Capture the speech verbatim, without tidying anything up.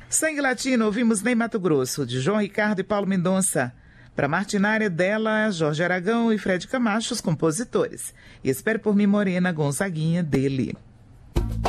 Sangue Latino, ouvimos Ney Mato Grosso, de João Ricardo e Paulo Mendonça. Para Martinária dela, Jorge Aragão e Fred Camacho, os compositores. E Espere por Mim Morena, Gonzaguinha, dele.